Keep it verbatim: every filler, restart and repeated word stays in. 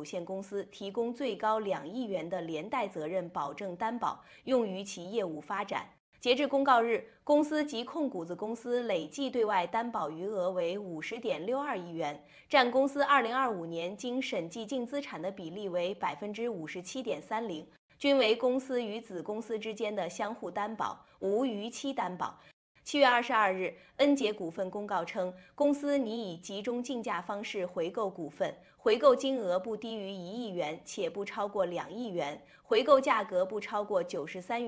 有限公司提供最高两亿元的连带责任保证担保，用于其业务发展。截至公告日，公司及控股子公司累计对外担保余额为五十点六二亿元，占公司二零二五年经审计净资产的比例为百分之五十七点三零，均为公司与子公司之间的相互担保，无逾期担保。七月二十二日，恩捷股份公告称，公司拟以集中竞价方式回购股份，回购金额不低于一亿元，且不超过两亿元，回购价格不超过九十三元。